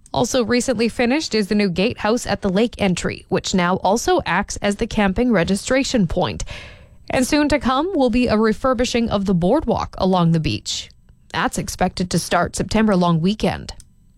Also recently finished is the new gatehouse at the lake entry, which now also acts as the camping registration point. And soon to come will be a refurbishing of the boardwalk along the beach. That's expected to start September long weekend.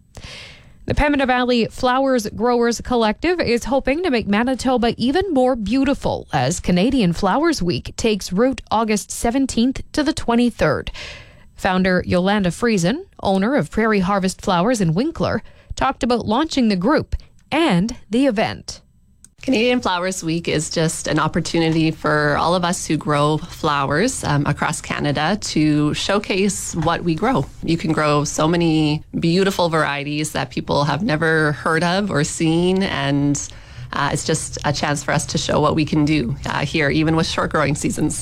The Pembina Valley Flowers Growers Collective is hoping to make Manitoba even more beautiful as Canadian Flowers Week takes root August 17th to the 23rd. Founder Yolanda Friesen, owner of Prairie Harvest Flowers in Winkler, talked about launching the group and the event. Canadian Flowers Week is just an opportunity for all of us who grow flowers across Canada to showcase what we grow. You can grow so many beautiful varieties that people have never heard of or seen, and it's just a chance for us to show what we can do here, even with short growing seasons.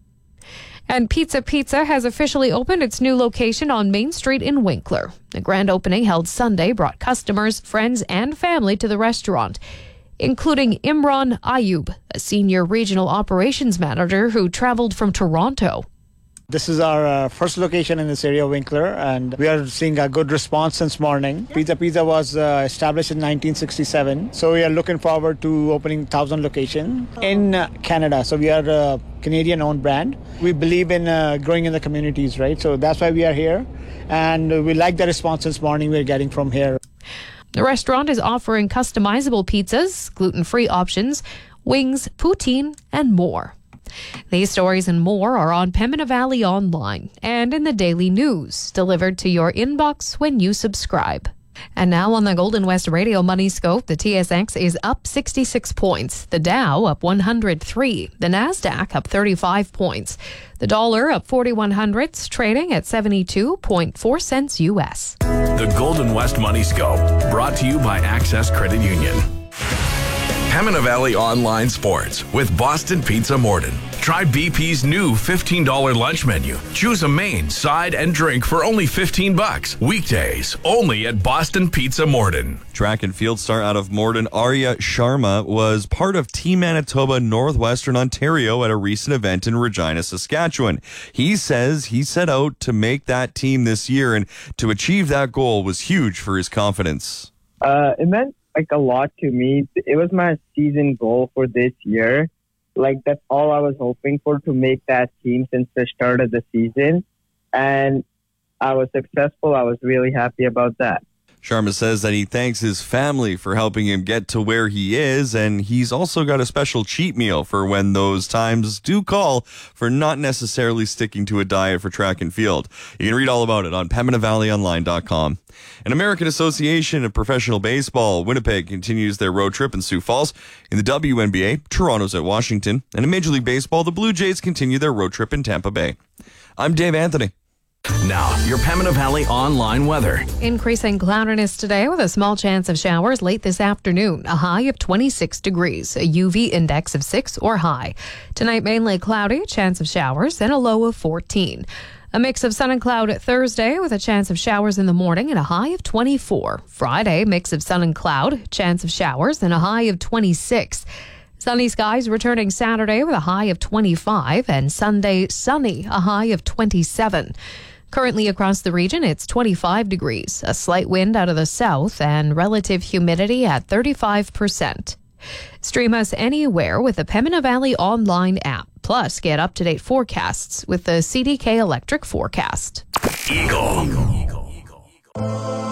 And Pizza Pizza has officially opened its new location on Main Street in Winkler. The grand opening held Sunday brought customers, friends, and family to the restaurant, including Imran Ayub, a senior regional operations manager who traveled from Toronto. This is our first location in this area of Winkler, and we are seeing a good response since morning. Pizza Pizza was established in 1967, so we are looking forward to opening 1,000 location in Canada. So we are a Canadian-owned brand. We believe in growing in the communities, right? So that's why we are here, and we like the response this morning we're getting from here. The restaurant is offering customizable pizzas, gluten-free options, wings, poutine, and more. These stories and more are on Pembina Valley Online and in the Daily News, delivered to your inbox when you subscribe. And now on the Golden West Radio Money Scope, the TSX is up 66 points, the Dow up 103, the Nasdaq up 35 points, the dollar up 41 hundredths, trading at 72.4 cents US. The Golden West Money Scope, brought to you by Access Credit Union. Pembina Valley Online Sports with Boston Pizza Morden. Try BP's new $15 lunch menu. Choose a main, side, and drink for only $15. Weekdays, only at Boston Pizza Morden. Track and field star out of Morden, Arya Sharma, was part of Team Manitoba Northwestern Ontario at a recent event in Regina, Saskatchewan. He says he set out to make that team this year, and to achieve that goal was huge for his confidence. It meant a lot to me. It was my season goal for this year. That's all I was hoping for, to make that team since the start of the season. And I was successful. I was really happy about that. Sharma says that he thanks his family for helping him get to where he is, and he's also got a special cheat meal for when those times do call for not necessarily sticking to a diet for track and field. You can read all about it on PembinaValleyOnline.com. An American Association of Professional Baseball, Winnipeg continues their road trip in Sioux Falls. In the WNBA, Toronto's at Washington. And in Major League Baseball, the Blue Jays continue their road trip in Tampa Bay. I'm Dave Anthony. Now, your Pembina Valley Online weather. Increasing cloudiness today with a small chance of showers late this afternoon. A high of 26 degrees. A UV index of 6 or high. Tonight, mainly cloudy, chance of showers, and a low of 14. A mix of sun and cloud Thursday with a chance of showers in the morning and a high of 24. Friday, mix of sun and cloud, chance of showers, and a high of 26. Sunny skies returning Saturday with a high of 25, and Sunday sunny, a high of 27. Currently across the region, it's 25 degrees, a slight wind out of the south, and relative humidity at 35%. Stream us anywhere with the Pembina Valley Online app. Plus, get up-to-date forecasts with the CDK Electric Forecast. Eagle.